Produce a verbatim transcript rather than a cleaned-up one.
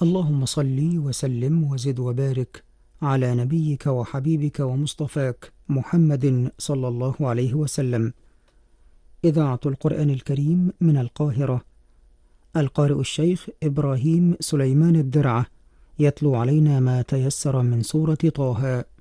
اللهم صل وسلم وزد وبارك على نبيك وحبيبك ومصطفاك محمد صلى الله عليه وسلم. إذاعة القرآن الكريم من القاهرة، القارئ الشيخ إبراهيم سليمان الدرعة يتلو علينا ما تيسر من سورة طه.